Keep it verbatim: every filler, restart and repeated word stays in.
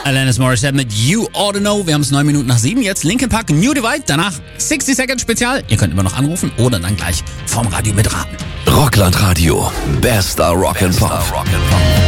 Alanis Morissette mit You Oughta Know. Wir haben es neun Minuten nach sieben. Jetzt Linkin Park, New Divide. Danach sixty Second Spezial. Ihr könnt immer noch anrufen oder dann gleich vom Radio mitraten. Rockland Radio. Bester Rock'n'Pop.